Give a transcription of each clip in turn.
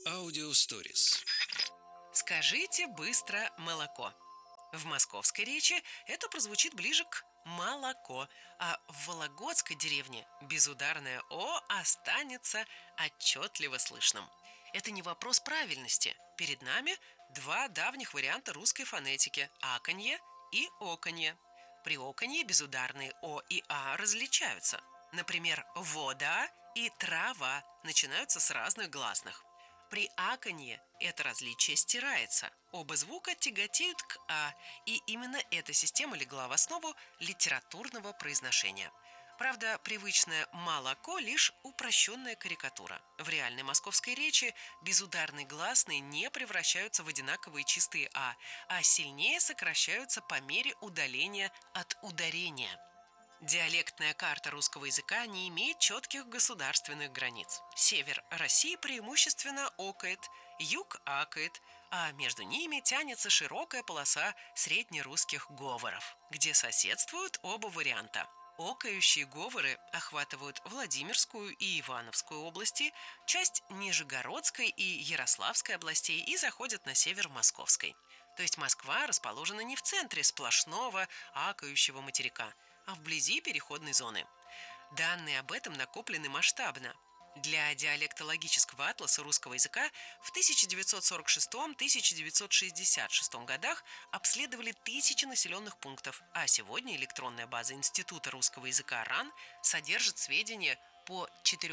Аудиосторис. Скажите быстро молоко. В московской речи это прозвучит ближе к молоко, а в вологодской деревне безударное «о» останется отчетливо слышным. Это не вопрос правильности. Перед нами два давних варианта русской фонетики – аканье и оканье. При оканье безударные «о» и «а» различаются. Например, вода и трава начинаются с разных гласных. При аканье это различие стирается. Оба звука тяготеют к «а», и именно эта система легла в основу литературного произношения. Правда, привычное «молоко» лишь упрощенная карикатура. В реальной московской речи безударные гласные не превращаются в одинаковые чистые а сильнее сокращаются по мере удаления от ударения. Диалектная карта русского языка не имеет четких государственных границ. Север России преимущественно окает, юг акает, а между ними тянется широкая полоса среднерусских говоров, где соседствуют оба варианта. Окающие говоры охватывают Владимирскую и Ивановскую области, часть Нижегородской и Ярославской областей и заходят на север Московской. То есть Москва расположена не в центре сплошного акающего материка, а вблизи переходной зоны. Данные об этом накоплены масштабно. Для диалектологического атласа русского языка в 1946-1966 годах обследовали тысячи населенных пунктов, а сегодня электронная база Института русского языка РАН содержит сведения по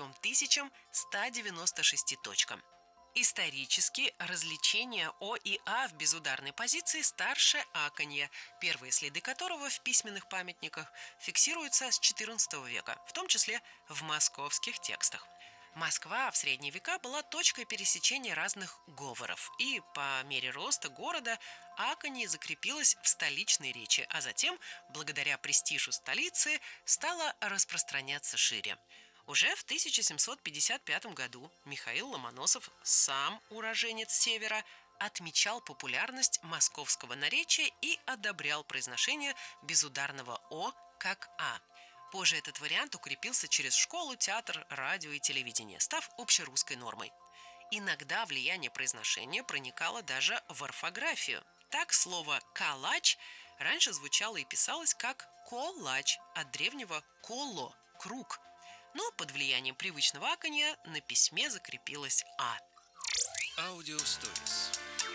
4196 точкам. Исторически различение «о» и «а» в безударной позиции старше аканья, первые следы которого в письменных памятниках фиксируются с XIV века, в том числе в московских текстах. Москва в средние века была точкой пересечения разных говоров, и по мере роста города аканье закрепилось в столичной речи, а затем, благодаря престижу столицы, стало распространяться шире. Уже в 1755 году Михаил Ломоносов, сам уроженец Севера, отмечал популярность московского наречия и одобрял произношение безударного «о» как «а». Позже этот вариант укрепился через школу, театр, радио и телевидение, став общерусской нормой. Иногда влияние произношения проникало даже в орфографию. Так слово «калач» раньше звучало и писалось как «колач», от древнего «коло» – «круг». Но под влиянием привычного аканья на письме закрепилось «а». Аудиосторис.